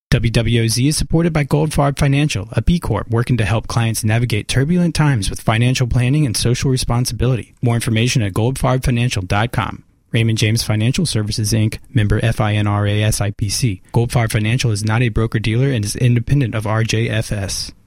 WWOZ is supported by Goldfarb Financial, a B Corp working to help clients navigate turbulent times with financial planning and social responsibility. More information at goldfarbfinancial.com. Raymond James Financial Services, Inc., member FINRA SIPC. Goldfarb Financial is not a broker-dealer and is independent of RJFS.